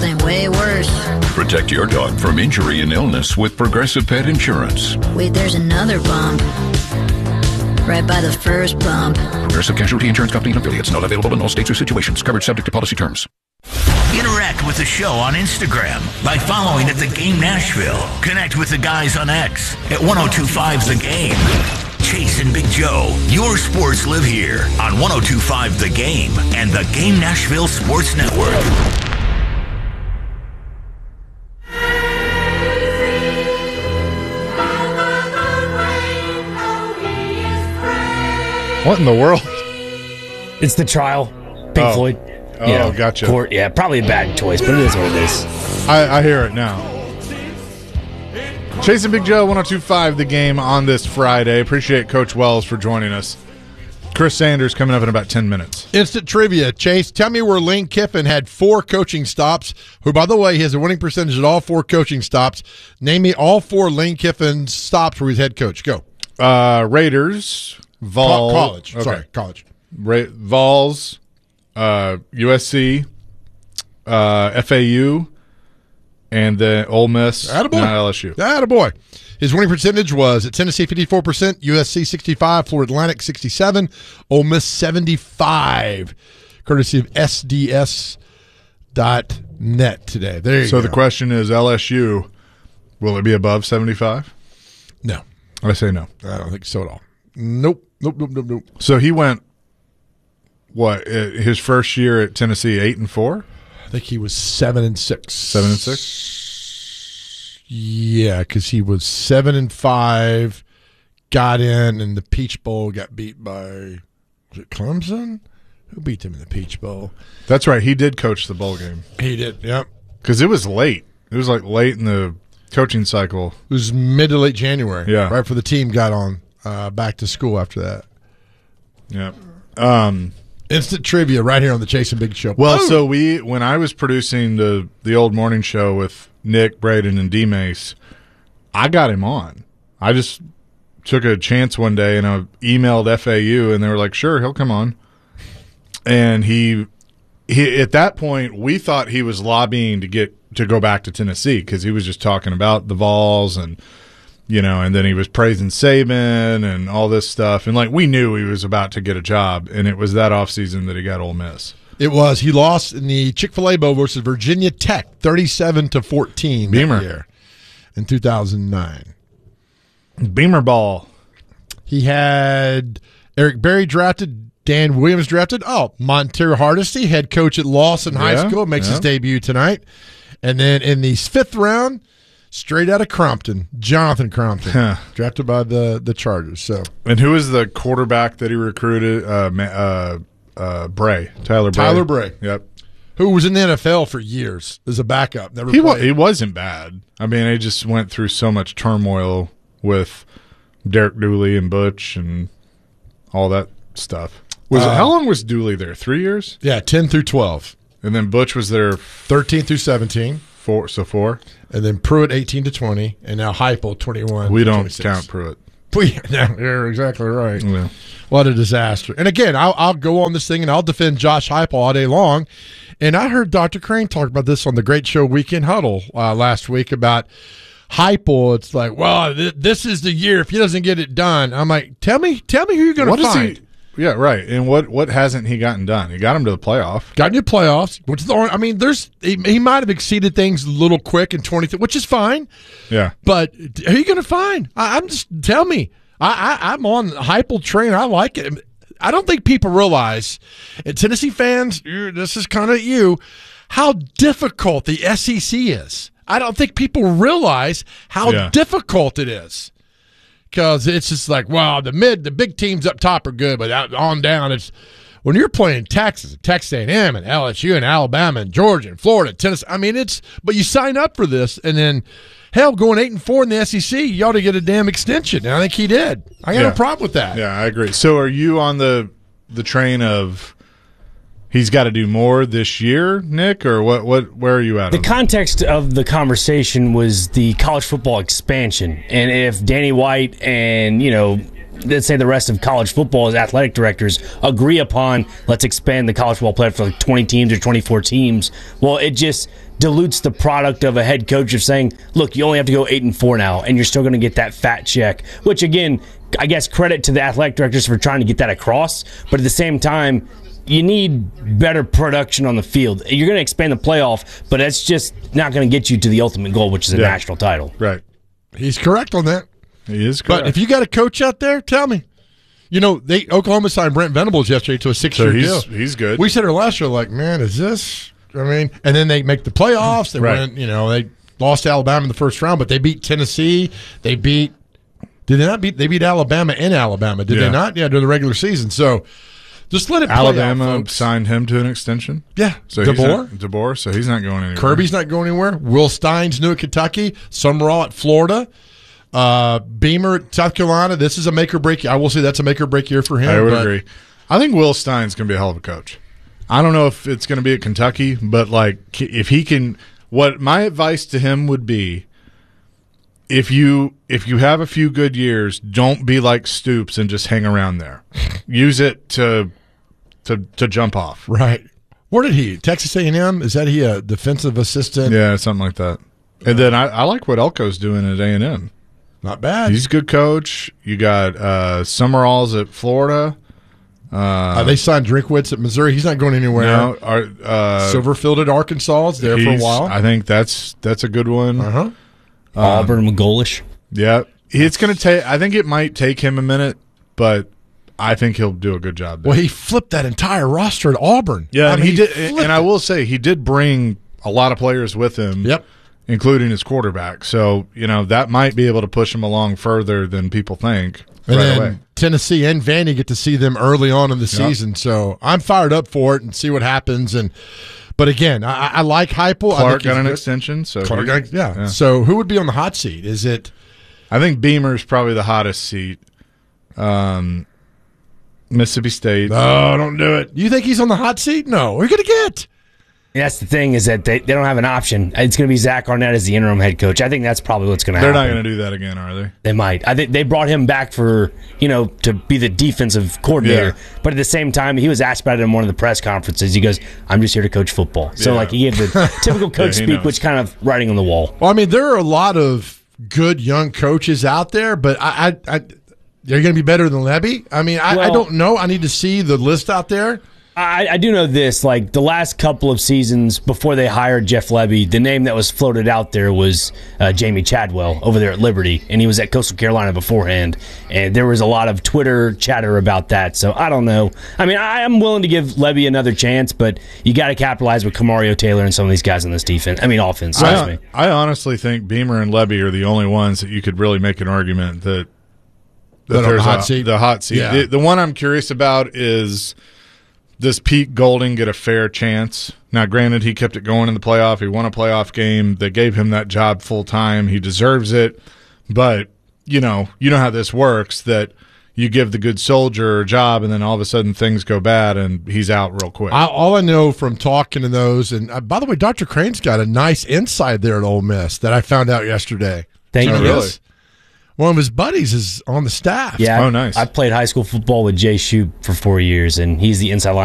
something way worse. Protect your dog from injury and illness with Progressive Pet Insurance. Wait, there's another bump. Right by the first bump. Progressive Casualty Insurance Company and affiliates. Not available in all states or situations. Coverage subject to policy terms. Interact with the show on Instagram by following at The Game Nashville. Connect with the guys on X at 1025 The Game. Chase and Big Joe, your sports live here on 1025 The Game and The Game Nashville Sports Network. What in the world? It's The Trial, Pink Floyd. Oh, gotcha. Probably a bad choice, but it is what it is. I hear it now. Chase and Big Joe, 102.5 The Game on this Friday. Appreciate Coach Wells for joining us. Chris Sanders coming up in about 10 minutes. Instant trivia. Chase, tell me where Lane Kiffin had 4 coaching stops, who, by the way, he has a winning percentage at all 4 coaching stops. Name me all 4 Lane Kiffin stops where he's head coach. Go. Raiders, Vols. College. Okay. Sorry, college. Vols, USC, FAU, and then Ole Miss, Attaboy. not LSU. Attaboy. His winning percentage was at Tennessee 54%, USC 65, Florida Atlantic 67, Ole Miss 75, courtesy of SDS.net today. There you go. So the question is, LSU, will it be above 75? No. I say no. I don't think so at all. Nope. So he went, what, his first year at Tennessee, 8-4? I think he was 7-6. 7-6? Yeah, because he was 7-5, got in, and the Peach Bowl got beat by, was it Clemson? Who beat them in the Peach Bowl? That's right. He did coach the bowl game. He did, yep. Because it was late. It was like late in the coaching cycle. It was mid to late January. Yeah. Right before the team got on back to school after that. Yeah. Instant trivia right here on the Chase and Big Show. Well, so when I was producing the old morning show with Nick, Braden, and D-Mace, I got him on. I just took a chance one day, and I emailed FAU, and they were like, sure, he'll come on. And he at that point, we thought he was lobbying to go back to Tennessee because he was just talking about the Vols and, and then he was praising Saban and all this stuff. And, we knew he was about to get a job, and it was that offseason that he got Ole Miss. It was. He lost in the Chick-fil-A Bowl versus Virginia Tech, 37-14 Beamer. that year in 2009. Beamer ball. He had Eric Berry drafted, Dan Williams drafted. Montero Hardesty, head coach at Lawson High School, makes his debut tonight. And then in the 5th round, straight out of Crompton, Jonathan Crompton, drafted by the Chargers. So, and who was the quarterback that he recruited? Bray, Tyler Bray. Tyler Bray. Yep. Who was in the NFL for years as a backup. Never He played. He wasn't bad. I mean, he just went through so much turmoil with Derek Dooley and Butch and all that stuff. How long was Dooley there? 3 years? Yeah, 10 through 12. And then Butch was there 13 through 17. 4. And then Pruitt 18 to 20, and now Heupel 21. We don't 26. count Pruitt. You're exactly right. Yeah. What a disaster. And again, I'll go on this thing and I'll defend Josh Heupel all day long. And I heard Dr. Crane talk about this on the Great Show Weekend Huddle last week about Heupel. It's like, well, this is the year if he doesn't get it done. I'm like, tell me who you're going to find. Yeah, right. And what hasn't he gotten done? He got him to the playoff. Got into the playoffs. He might have exceeded things a little quick in 23, which is fine. Yeah. But who are you going to find? Tell me. I'm on the Heupel train. I like it. I don't think people realize, and Tennessee fans, this is kind of you, how difficult the SEC is. I don't think people realize how difficult it is. Because it's just like, wow, the big teams up top are good, but on down, it's when you're playing Texas A&M and LSU and Alabama and Georgia and Florida, Tennessee. I mean, but you sign up for this, and then hell, going 8-4 in the SEC, you ought to get a damn extension. And I think he did. I got no problem with that. Yeah, I agree. So, are you on the train of he's got to do more this year, Nick, or what? Where are you at? The context of the conversation was the college football expansion, and if Danny White and let's say the rest of college football as athletic directors agree upon, let's expand the college football playoff for like 20 teams or 24 teams. Well, it just dilutes the product of a head coach of saying, look, you only have to go 8-4 now, and you're still going to get that fat check, which again, I guess credit to the athletic directors for trying to get that across. But at the same time, you need better production on the field. You're going to expand the playoff, but that's just not going to get you to the ultimate goal, which is a national title. Right. He's correct on that. He is correct. But if you got a coach out there, tell me. You know, Oklahoma signed Brent Venables yesterday to a 6-year deal. He's good. We said her last year, like, man, is this? I mean, and then they make the playoffs. They went, they lost to Alabama in the first round, but they beat Tennessee. They beat. Did they not beat? They beat Alabama in Alabama. Did they not? Yeah, during the regular season. So just let it play Alabama out, folks. signed him to an extension. Yeah, So DeBoer, so he's not going anywhere. Kirby's not going anywhere. Will Stein's new at Kentucky. Summerall at Florida. Beamer at South Carolina. This is a make or break. I will say that's a make or break year for him. I would agree. I think Will Stein's going to be a hell of a coach. I don't know if it's going to be at Kentucky, but like if he can, what my advice to him would be, if you have a few good years, don't be like Stoops and just hang around there. Use it to jump off. Right. Where did he? Texas A&M? Is that he a defensive assistant? Yeah, something like that. And then I like what Elko's doing at A&M. Not bad. He's a good coach. You got Summerall's at Florida. They signed Drinkwitz at Missouri. He's not going anywhere. No, Silverfield at Arkansas is there for a while. I think that's a good one. Uh-huh. Auburn McGolish. Yeah, it's going to take. I think it might take him a minute, but I think he'll do a good job there. Well, he flipped that entire roster at Auburn. Yeah, I mean, he did. And I will say he did bring a lot of players with him. Yep. Including his quarterback. So, that might be able to push him along further than people think And right then away. Tennessee and Vandy get to see them early on in the season. So I'm fired up for it and see what happens. But again, I like Heupel. Clark got an extension. So Clark got, yeah. So who would be on the hot seat? Is it? I think Beamer's probably the hottest seat. Mississippi State. No, don't do it. You think he's on the hot seat? No. What are you going to get? That's the thing, is that they don't have an option. It's going to be Zach Arnett as the interim head coach. I think that's probably what's going to happen. They're not going to do that again, are they? They might. I think they brought him back for, to be the defensive coordinator. Yeah. But at the same time, he was asked about it in one of the press conferences. He goes, I'm just here to coach football. So, he gave the typical coach speak, knows. which kind of writing on the wall. Well, I mean, there are a lot of good young coaches out there, but they're going to be better than Levy? I mean, I don't know. I need to see the list out there. I do know this, the last couple of seasons before they hired Jeff Lebby, the name that was floated out there was Jamie Chadwell over there at Liberty, and he was at Coastal Carolina beforehand, and there was a lot of Twitter chatter about that, so I don't know. I mean, I am willing to give Lebby another chance, but you got to capitalize with Kamario Taylor and some of these guys on this offense. I honestly think Beamer and Lebby are the only ones that you could really make an argument that there's the hot seat. The hot seat. Yeah. The one I'm curious about is, does Pete Golding get a fair chance? Now, granted, he kept it going in the playoff. He won a playoff game. They gave him that job full time. He deserves it. But, you know how this works, that you give the good soldier a job and then all of a sudden things go bad and he's out real quick. All I know from talking to those, and by the way, Dr. Crane's got a nice inside there at Ole Miss that I found out yesterday. Thank you. Really? One of his buddies is on the staff. Yeah. Oh, nice. I played high school football with Jay Shoup for 4 years, and he's the inside line.